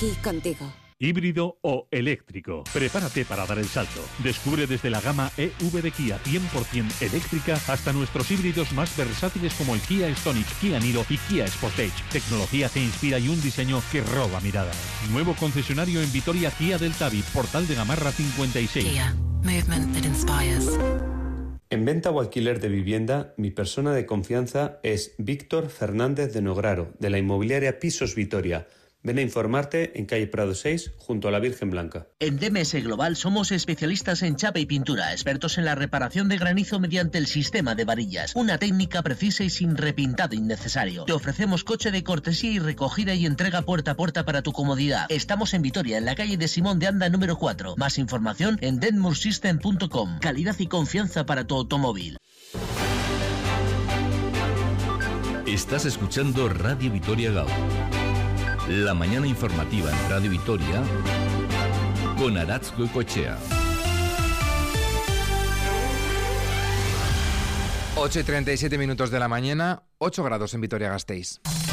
aquí contigo. Híbrido o eléctrico. Prepárate para dar el salto. Descubre desde la gama EV de Kia 100% eléctrica hasta nuestros híbridos más versátiles como el Kia Stonic, Kia Niro y Kia Sportage. Tecnología que inspira y un diseño que roba miradas. Nuevo concesionario en Vitoria, Kia del Tabi, Portal de Gamarra 56. Kia. Movement that inspires. En venta o alquiler de vivienda, mi persona de confianza es Víctor Fernández de Nograro, de la inmobiliaria Pisos Vitoria. Ven a informarte en calle Prado 6, junto a la Virgen Blanca. En DMS Global somos especialistas en chapa y pintura, expertos en la reparación de granizo mediante el sistema de varillas. Una técnica precisa y sin repintado innecesario. Te ofrecemos coche de cortesía y recogida y entrega puerta a puerta para tu comodidad. Estamos en Vitoria, en la calle de Simón de Anda número 4. Más información en denmursystem.com. Calidad y confianza para tu automóvil. Estás escuchando Radio Vitoria GAU. La mañana informativa en Radio Vitoria con Aratz Goicoechea. 8:37 de la mañana, 8 grados en Vitoria-Gasteiz.